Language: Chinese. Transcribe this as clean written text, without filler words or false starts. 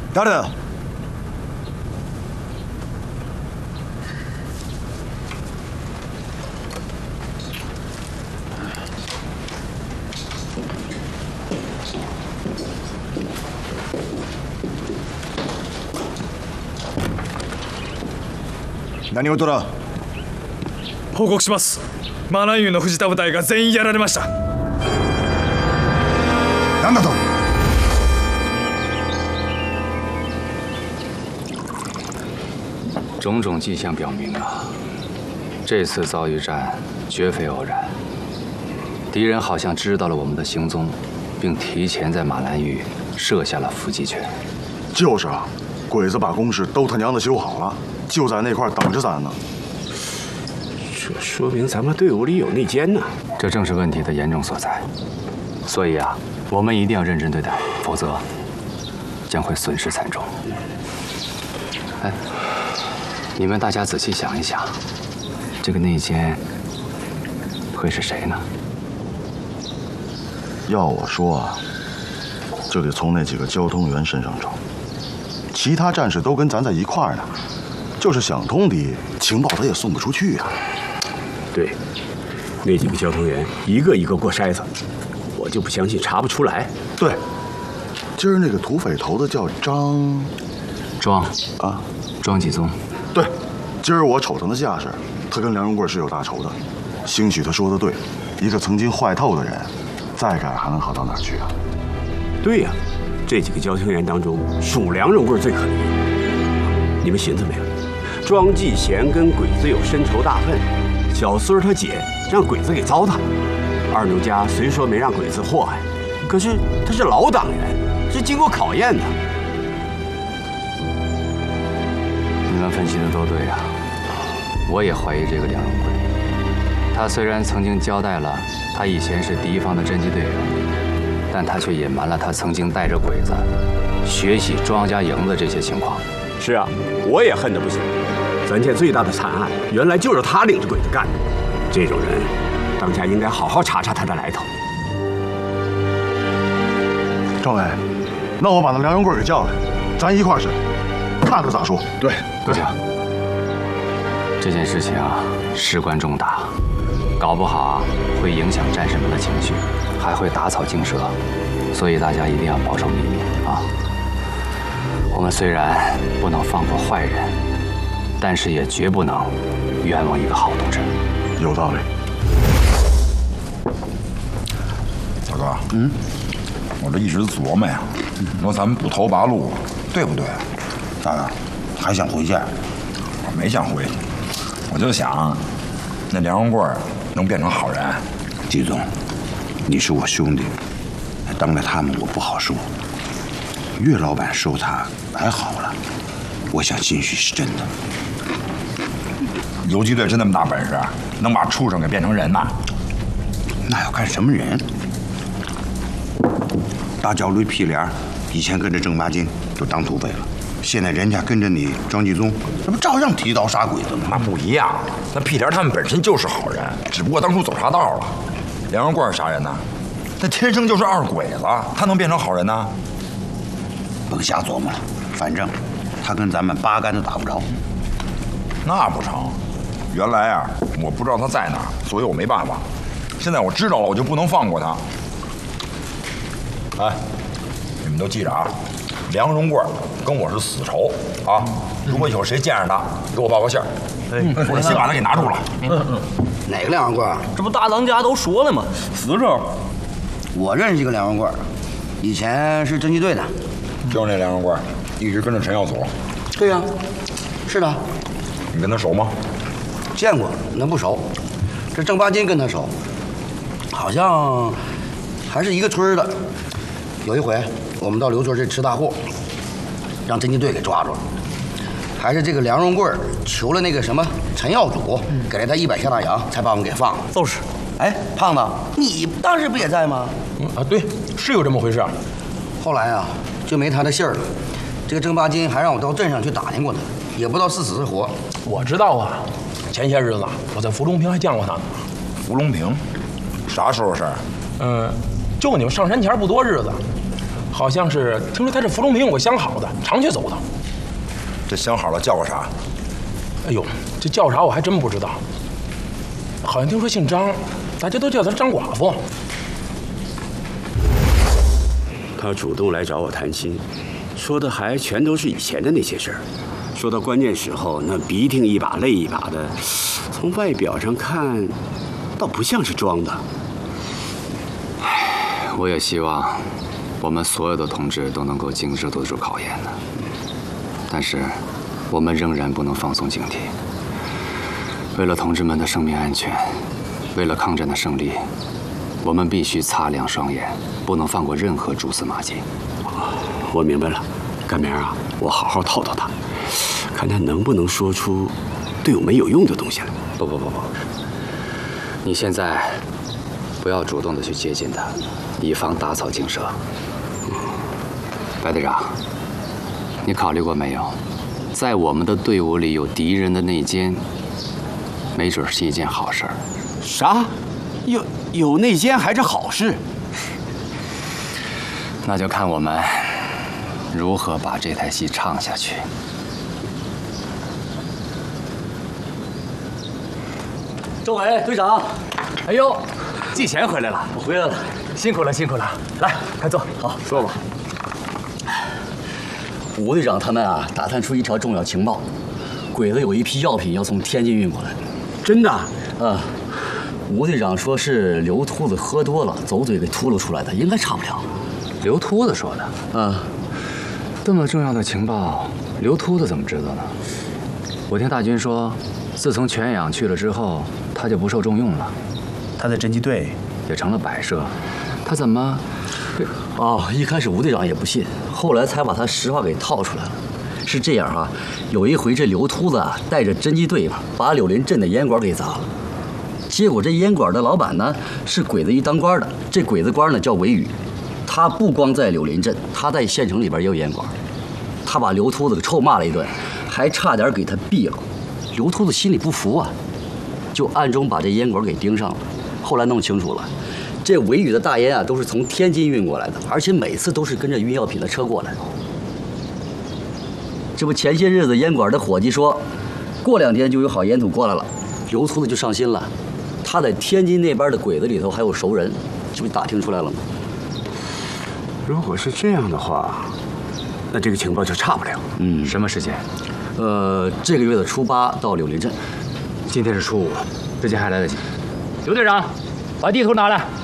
誰だ？何事だ？ 報告します。マナンユの藤田部隊が全員やられました。 何だと？ 种种迹象表明啊，这次遭遇战绝非偶然。敌人好像知道了我们的行踪，并提前在马兰峪设下了伏击圈。 就是啊，鬼子把工事都他娘的修好了，就在那块等着咱呢。 这说明咱们队伍里有内奸呢。 这正是问题的严重所在。所以啊，我们一定要认真对待，否则将会损失惨重。哎，你们大家仔细想一想，这个内奸会是谁呢？ 要我说啊，就得从那几个交通员身上找。其他战士都跟咱在一块儿呢，就是想通的情报他也送不出去呀。 对，那几个交通员一个一个过筛子，我就不相信查不出来。 对，今儿那个土匪头子叫庄啊， 庄继宗。 对，今儿我瞅他那架势，他跟梁荣贵是有大仇的。兴许他说的对，一个曾经坏透的人，再改还能好到哪儿去啊？ 对呀，这几个交通员当中，属梁荣贵最可怜。你们寻思没有？庄继贤跟鬼子有深仇大恨，小孙儿他姐让鬼子给糟蹋了。二牛家虽说没让鬼子祸害，可是他是老党员，是经过考验的。 你们分析的都对啊，我也怀疑这个梁荣贵。他虽然曾经交代了他以前是敌方的侦缉队员，但他却隐瞒了他曾经带着鬼子学习庄家营的这些情况。 是啊，我也恨得不行。咱县最大的惨案，原来就是他领着鬼子干的。这种人，当家应该好好查查他的来头。 政委，那我把那梁荣贵给叫来，咱一块儿审，看他咋说。对， 不行，这件事情啊事关重大，搞不好啊会影响战士们的情绪，还会打草惊蛇，所以大家一定要保守秘密啊。我们虽然不能放过坏人，但是也绝不能冤枉一个好同志。 有道理。 大哥，我这一直琢磨呀，你说咱们不投八路了，对不对？ 咋的？还想回去？ 我没想回去，我就想，那梁荣贵能变成好人。 季总，你是我兄弟，当着他们我不好说。岳老板收他还好了，我想兴许是真的。 游击队真那么大本事，能把畜生给变成人呐？ 那要看什么人。大焦驴屁帘以前跟着郑八金就当土匪了，现在人家跟着你庄继宗，这不照样提刀杀鬼子吗？ 那不一样，那屁帘他们本身就是好人，只不过当初走岔道了。梁荣贵是啥人呢？那天生就是二鬼子，他能变成好人呢？ 甭瞎琢磨了，反正他跟咱们八竿子打不着。 那不成，原来啊，我不知道他在哪儿，所以我没办法。现在我知道了，我就不能放过他。哎，你们都记着啊，梁荣贵跟我是死仇啊！如果以后谁见着他，给我报个信儿，我得先把他给拿住了。 哪个梁荣贵？ 这不大当家都说了吗？死这儿。 我认识一个梁荣贵，以前是侦缉队的。 就是那梁荣贵，一直跟着陈耀祖。 对呀，是的。 你跟他熟吗？ 见过，那不熟。这郑八金跟他熟，好像还是一个村的。有一回我们到刘村这吃大户，让侦缉队给抓住了，还是这个梁荣贵求了那个什么陈耀祖，给了他100下大洋，才把我们给放了。 就是。 哎，胖子，你当时不也在吗？ 对，是有这么回事。 后来啊，就没他的信儿了。这个郑八金还让我到镇上去打听过他，也不知道是死是活。 我知道啊，前些日子我在芙蓉坪还见过他呢。 芙蓉坪，啥时候事儿？ 就你们上山前不多日子， 好像是听说他是芙蓉苹果相好的，常去走的。 这相好了叫个啥？ 哎呦，这叫啥我还真不知道。好像听说姓张，大家都叫他张寡妇。 他主动来找我谈心，说的还全都是以前的那些事儿。说到关键时候，那鼻涕一把泪一把的，从外表上看，倒不像是装的。 我也希望我们所有的同志都能够经受得住考验的，但是我们仍然不能放松警惕。为了同志们的生命安全，为了抗战的胜利，我们必须擦亮双眼，不能放过任何蛛丝马迹。 我明白了，赶明儿啊，我好好套套他，看他能不能说出对我们有用的东西来。 不，你现在不要主动的去接近他，以防打草惊蛇。白队长，你考虑过没有，在我们的队伍里有敌人的内奸，没准是一件好事儿。 啥？有内奸还是好事？ 那就看我们如何把这台戏唱下去。 周伟队长， 哎呦，季贤回来了， 我回来了， 辛苦了，辛苦了。来，快坐。 好，说吧。吴队长他们啊，打探出一条重要情报，鬼子有一批药品要从天津运过来。 真的？ 吴队长说是刘秃子喝多了，走嘴给秃噜出来的，应该差不了。 刘秃子说的。这么重要的情报，刘秃子怎么知道呢？我听大军说，自从全养去了之后，他就不受重用了。 他在侦缉队也成了摆设，他怎么？ 一开始吴队长也不信，后来才把他实话给套出来了。是这样啊，有一回这刘秃子啊带着侦缉队把柳林镇的烟馆给砸了，结果这烟馆的老板呢是鬼子一当官的，这鬼子官呢叫韦宇，他不光在柳林镇，他在县城里边也有烟馆，他把刘秃子给臭骂了一顿，还差点给他毙了。刘秃子心里不服啊，就暗中把这烟馆给盯上了。后来弄清楚了，这韦宇的大烟啊都是从天津运过来的，而且每次都是跟着运药品的车过来。这不前些日子烟馆的伙计说，过2天就有好烟土过来了，刘秃子就上心了。他在天津那边的鬼子里头还有熟人，这不打听出来了吗？ 如果是这样的话，那这个情报就差不了。 什么时间？ 这个月的初8到柳林镇。 今天是初5，时间还来得及。刘队长，把地图拿来。